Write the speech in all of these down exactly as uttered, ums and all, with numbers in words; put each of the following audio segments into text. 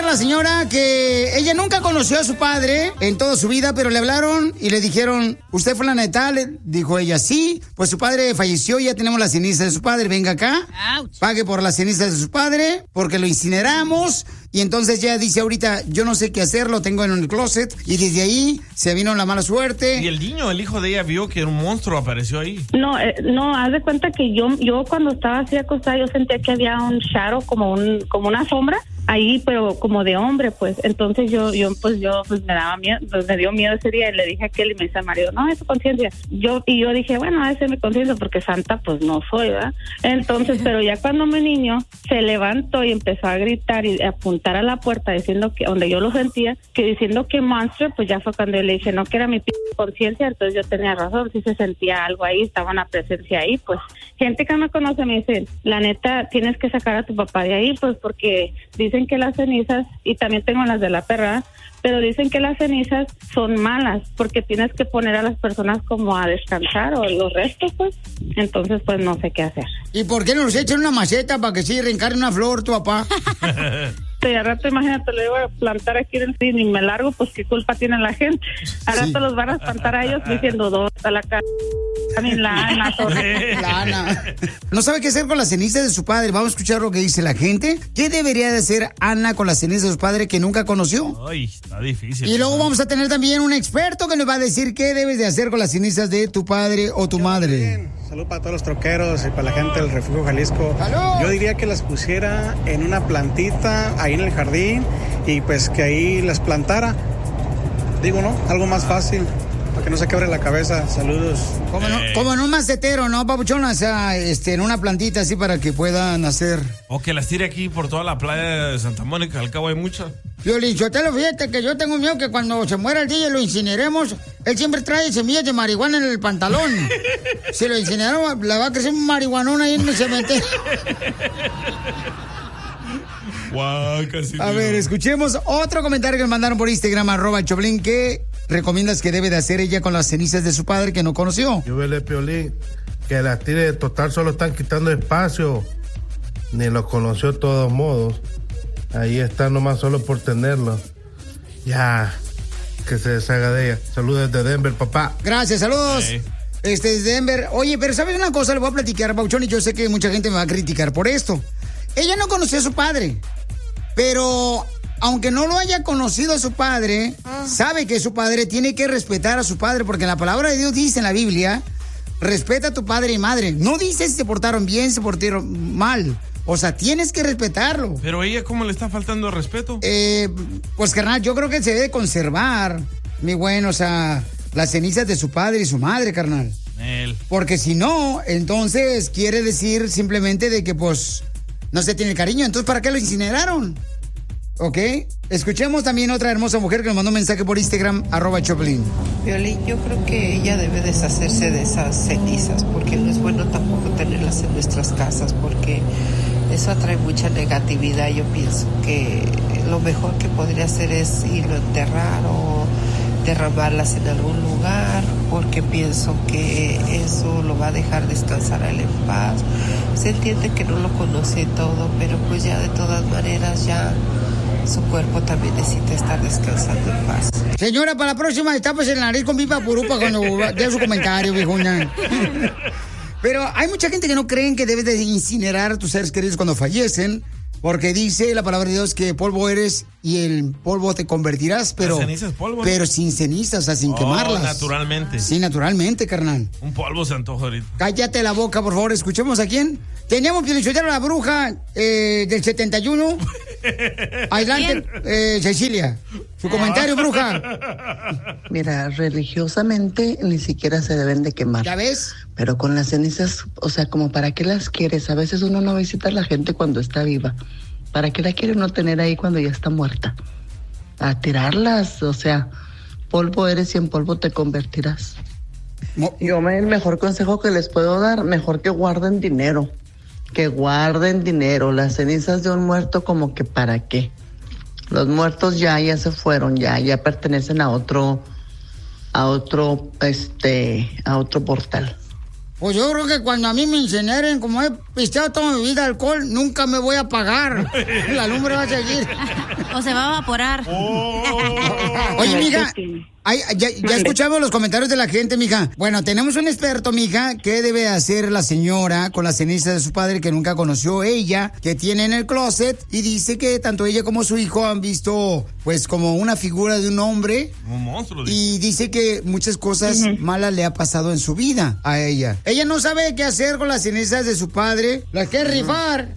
la señora que ella nunca conoció a su padre en toda su vida, pero le hablaron y le dijeron, ¿usted fue la neta? Le dijo ella, sí, pues su padre falleció y ya tenemos las cenizas de su padre, venga acá, Ouch. pague por las cenizas de su padre, porque lo incineramos. Y entonces ya dice ahorita, yo no sé qué hacer, lo tengo en el closet. Y desde ahí se vino la mala suerte. Y el niño, el hijo de ella, vio que un monstruo apareció ahí. No, eh, no, haz de cuenta que yo yo cuando estaba así acostada, yo sentía que había un shadow, como un como una sombra ahí, pero como de hombre, pues. Entonces yo yo pues yo pues me daba miedo, pues me dio miedo ese día y le dije a aquel y me dice al marido, no, es tu conciencia. Yo y yo dije, bueno, ese es mi conciencia porque santa pues no soy, ¿verdad? Entonces, pero ya cuando mi niño se levantó y empezó a gritar y a apuntar a la puerta diciendo que, donde yo lo sentía, que diciendo que monstruo, pues ya fue cuando yo le dije, no, que era mi p conciencia, entonces yo tenía razón, sí se sentía algo ahí, estaba una presencia ahí, pues. Gente que me conoce me dice, la neta, tienes que sacar a tu papá de ahí, pues porque dicen que las cenizas, y también tengo las de la perra, pero dicen que las cenizas son malas, porque tienes que poner a las personas como a descansar, o los restos, pues. Entonces, pues no sé qué hacer. ¿Y por qué no nos echan una maceta para que sí reencarne una flor tu papá? Y al rato, imagínate, le voy a plantar aquí en el cine y me largo, pues qué culpa tiene la gente. Al rato sí. Los van a espantar a ellos diciendo, ¿dónde está la cara? La Ana, la Ana. No sabe qué hacer con las cenizas de su padre. Vamos a escuchar lo que dice la gente. ¿Qué debería de hacer Ana con las cenizas de su padre que nunca conoció? Ay, está difícil. Y luego vamos a tener también un experto que nos va a decir qué debes de hacer con las cenizas de tu padre o tu madre. Bien. Salud para todos los troqueros y para la gente del Refugio Jalisco. ¡Salud! Yo diría que las pusiera en una plantita ahí en el jardín y pues que ahí las plantara. Digo, ¿no? Algo más fácil. Para que no se quebre la cabeza. Saludos. Como, no, como en un macetero, ¿no, papuchón? O sea, este, en una plantita así para que puedan hacer. O que las tire aquí por toda la playa de Santa Mónica. Al cabo hay muchas. Piolín Sotelo, fíjate que yo tengo miedo que cuando se muera el D J y lo incineremos, él siempre trae semillas de marihuana en el pantalón. Si lo incineramos, le va a crecer un marihuanón ahí en el cementerio. Wow, casi a ver, escuchemos otro comentario que me mandaron por Instagram, arroba Choplin, ¿qué recomiendas que debe de hacer ella con las cenizas de su padre que no conoció? Yo vele, Piolín, que las tire de total, solo están quitando espacio, ni los conoció de todos modos. Ahí está nomás solo por tenerlo. Ya, que se deshaga de ella. Saludos desde Denver, papá. Gracias, saludos. Hey. Este es Denver. Oye, pero ¿sabes una cosa? Le voy a platicar, Pauchón, y yo sé que mucha gente me va a criticar por esto. Ella no conoció a su padre, pero aunque no lo haya conocido a su padre, ah. sabe que su padre tiene que respetar a su padre, porque la palabra de Dios dice en la Biblia, respeta a tu padre y madre. No dice si se portaron bien, se portaron mal. O sea, tienes que respetarlo. Pero ella, ¿cómo le está faltando respeto? Eh, pues, carnal, yo creo que se debe conservar, mi bueno, o sea, las cenizas de su padre y su madre, carnal. Él. Porque si no, entonces quiere decir simplemente de que, pues, no se tiene cariño. Entonces, ¿para qué lo incineraron? ¿Ok? Escuchemos también otra hermosa mujer que nos mandó un mensaje por Instagram, arroba Choplin. Violín, yo creo que ella debe deshacerse de esas cenizas, porque no es bueno tampoco tenerlas en nuestras casas, porque eso atrae mucha negatividad. Yo pienso que lo mejor que podría hacer es irlo a enterrar o derramarlas en algún lugar, porque pienso que eso lo va a dejar descansar a él en paz. Se entiende que no lo conoce todo, pero pues ya de todas maneras ya su cuerpo también necesita estar descansando en paz. Señora, para la próxima etapas en la nariz con pipa purupa cuando dé su comentario, viejona. Pero hay mucha gente que no creen que debes de incinerar a tus seres queridos cuando fallecen, porque dice la palabra de Dios que polvo eres y el polvo te convertirás, pero, cenizas, polvo, pero ¿no? sin cenizas, o sea, sin oh, quemarlas. Naturalmente. Sí, naturalmente, carnal. Un polvo se antoja ahorita. Cállate la boca, por favor. Escuchemos a quién. Teníamos que escuchar a la bruja eh, del setenta y uno. Adelante, eh, Cecilia. Su comentario, bruja. Mira, religiosamente ni siquiera se deben de quemar. ¿Ya ves? Pero con las cenizas, o sea, como para qué las quieres. A veces uno no visita a la gente cuando está viva. ¿Para qué la quiere uno tener ahí cuando ya está muerta? A tirarlas, o sea, polvo eres y en polvo te convertirás. No. Yo me, el mejor consejo que les puedo dar, mejor que guarden dinero. Que guarden dinero. Las cenizas de un muerto, como que para qué. Los muertos ya, ya se fueron, ya, ya pertenecen a otro, a otro, este, a otro portal. Pues yo creo que cuando a mí me incineren, como he pisteado toda mi vida alcohol, nunca me voy a apagar. La lumbre va a seguir. O se va a evaporar. Oh. Oye, mija, ay, ya, ya escuchamos los comentarios de la gente, mija. Bueno, tenemos un experto, mija, ¿qué debe hacer la señora con las cenizas de su padre que nunca conoció ella, que tiene en el closet? Y dice que tanto ella como su hijo han visto, pues, como una figura de un hombre. Un monstruo. Dice. Y dice que muchas cosas uh-huh. malas le ha pasado en su vida a ella. Ella no sabe qué hacer con las cenizas de su padre. Las quiere rifar.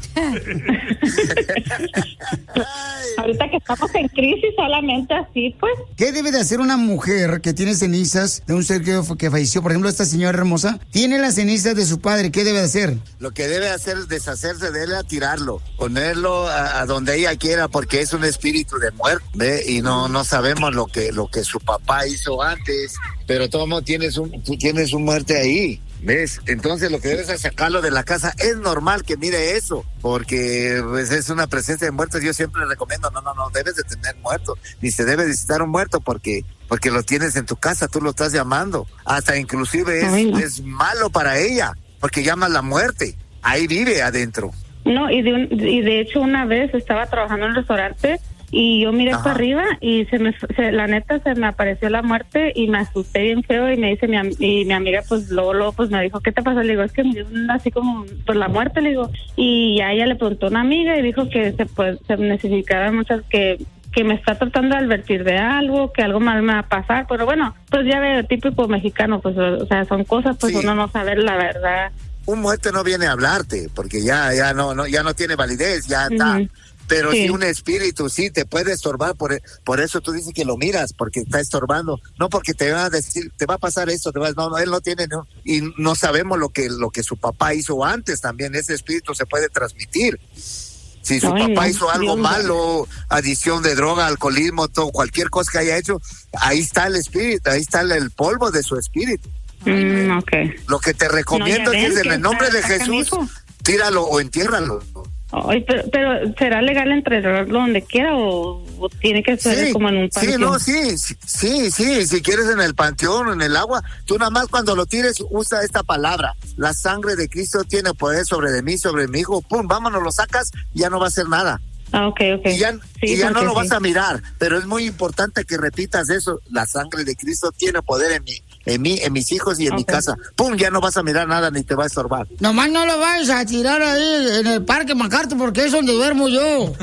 Ahorita que estamos en crisis, solamente así, pues. ¿Qué debe de hacer una mujer que tiene cenizas de un ser que, que falleció? Por ejemplo, esta señora hermosa tiene las cenizas de su padre. ¿Qué debe de hacer? Lo que debe hacer es deshacerse de él, a tirarlo, ponerlo a, a donde ella quiera, porque es un espíritu de muerte, ¿ve? Y no no sabemos lo que lo que su papá hizo antes, pero todo modo tienes un tú tienes un muerte ahí. ¿Ves? Entonces lo que debes es sacarlo de la casa. Es normal que mire eso, porque pues, es una presencia de muertos. Yo siempre recomiendo, no, no, no, debes de tener muertos, ni se debe visitar un muerto porque porque lo tienes en tu casa, tú lo estás llamando. Hasta inclusive es, Ay, no. es malo para ella, porque llamas la muerte. Ahí vive adentro. No, y de, un, y de hecho una vez estaba trabajando en un restaurante y yo miré Ajá. para arriba y se me, se, la neta se me apareció la muerte y me asusté bien feo y me dice mi, y mi amiga pues luego, luego pues me dijo, ¿qué te pasa? Le digo, es que me dio así como pues la muerte, le digo, y a ella le preguntó a una amiga y dijo que se pues se necesitaba muchas que que me está tratando de advertir de algo, que algo mal me va a pasar, pero bueno, pues ya veo, típico mexicano, pues o sea, son cosas pues sí. uno no sabe la verdad. Un muerto no viene a hablarte porque ya ya no no ya no tiene validez, ya está. Uh-huh. Pero sí. si un espíritu sí te puede estorbar, por, por eso tú dices que lo miras, porque está estorbando, no porque te va a decir, te va a pasar esto, te va, no, no, él no tiene, no, y no sabemos lo que, lo que su papá hizo antes también, ese espíritu se puede transmitir. Si su Ay, papá no, hizo algo Dios malo, adición de droga, alcoholismo, todo, cualquier cosa que haya hecho, ahí está el espíritu, ahí está el, el polvo de su espíritu. Mm, okay. Lo que te recomiendo no, es en el nombre de Jesús, tíralo o entiérralo. Ay, pero, pero ¿será legal enterrarlo donde quiera o, o tiene que ser sí, como en un panteón? Sí, no, sí, sí, sí, si quieres en el panteón o en el agua, tú nada más cuando lo tires usa esta palabra, la sangre de Cristo tiene poder sobre de mí, sobre mi hijo, pum, vámonos, lo sacas y ya no va a hacer nada. Ah, ok, ok. Y ya, sí, y ya no lo sí. vas a mirar, pero es muy importante que repitas eso, la sangre de Cristo tiene poder en mí. En mí, en mis hijos y en okay. mi casa. ¡Pum! Ya no vas a mirar nada ni te va a estorbar. Nomás no lo vayas a tirar ahí en el Parque MacArthur porque es donde duermo yo.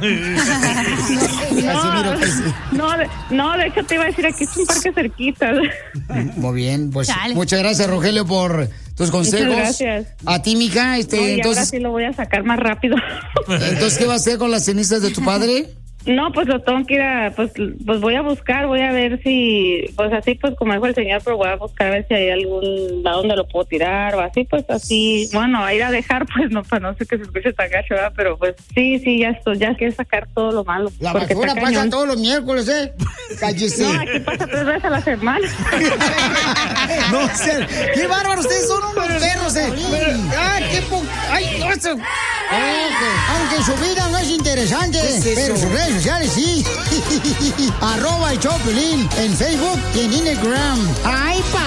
no, no, de, no, de hecho te iba a decir aquí es un parque cerquita. Muy bien, pues Chale. Muchas gracias, Rogelio, por tus consejos. Muchas gracias. A ti, mija, este, no, y entonces. Ahora sí lo voy a sacar más rápido. Entonces, ¿qué va a hacer con las cenizas de tu padre? No, pues lo tengo que ir a, pues, pues voy a buscar, voy a ver si, pues así, pues como dijo el señor, pero voy a buscar a ver si hay algún lado donde lo puedo tirar o así, pues así, bueno, a ir a dejar, pues no, pues no sé que se escuche tan gacho, ¿verdad? Pero pues sí, sí, ya estoy, ya quiero sacar todo lo malo. La basura pasa cañón. Todos los miércoles, ¿eh? Cállese. No, aquí pasa tres veces a la semana. No sé, qué bárbaro, ustedes son unos perros, ¿eh? Ay, qué po... Ay, no, eso... Aunque su vida no es interesante, es pero sus redes sociales sí. Arroba el Choplin en Facebook y en Instagram. ¡Ay, pa!